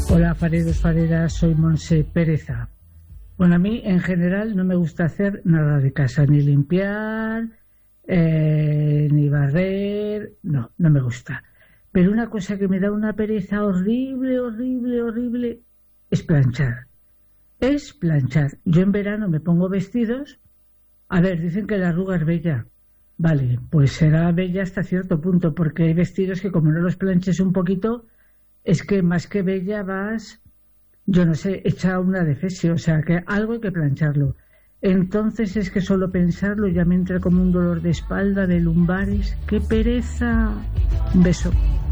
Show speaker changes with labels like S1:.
S1: Hola, Faredos, Faredas, soy Monse Pereza. Bueno, a mí en general no me gusta hacer nada de casa, ni limpiar, ni barrer, no me gusta. Pero una cosa que me da una pereza horrible, es planchar. Yo en verano me pongo vestidos. A ver, dicen que la arruga es bella. Vale, pues será bella hasta cierto punto, porque hay vestidos que como no los planches un poquito, es que más que bella vas, yo no sé, hecha una defesio, o sea, que algo hay que plancharlo. Entonces es que solo pensarlo ya me entra como un dolor de espalda, de lumbares. ¡Qué pereza! Un beso.